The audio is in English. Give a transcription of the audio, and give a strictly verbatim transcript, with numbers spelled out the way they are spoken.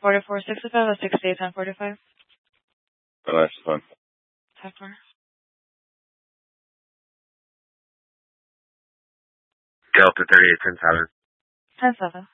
forty-four sixty-five or sixty-eight ten forty-five? The last one. ten four. Delta thirty-eight ten seven. ten seven.